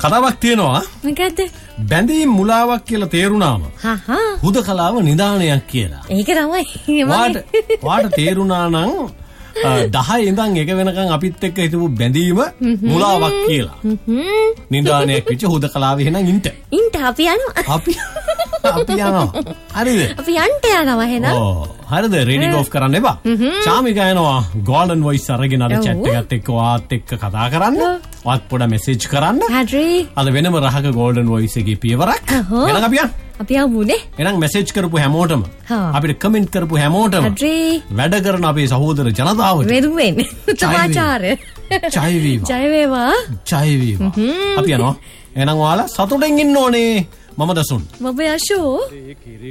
කතාවක් තියෙනවා. මොකද්ද? බැඳීම් මුලාවක් කියලා තේරුණාම හුදකලාව නිදානයක් කියලා. ඒක තමයි. වාට තේරුණා නම් 10 ඉඳන් 1 වෙනකන් අපිත් එක්ක හිටපු බැඳීම මුලාවක් කියලා. නිදානයක් වෙච්ච හුදකලාව එහෙනම් ඉන්න අපි යනවා. අපි යනවා. හරිද? අපි යන්න යනවා එහෙනම්. හරිද? රෙඩි ගෝෆ් කරන්න එපා. චාමිකා යනවා ගෝල්ඩන් වොයිස් අරගෙන අර chat එකත් එක්ක වාත් එක්ක කතා කරන්න. වාත් පොඩ මෙසේජ් කරන්න. හරි. අද වෙනම රහක ගෝල්ඩන් වොයිස් එකේ පියවරක්. එහෙනම් අපි යමුනේ. එහෙනම් මෙසේජ් කරපු හැමෝටම අපිට කමෙන්ට් කරපු හැමෝටම වැඩ කරන අපේ සහෝදර ජනතාවට වෙනුවෙන් සමාචාරය ජය වේවා. අපි යනවා. එහෙනම් ඔයාලා සතුටින් ඉන්න ඕනේ. මම දසුන්. මම යෂෝ.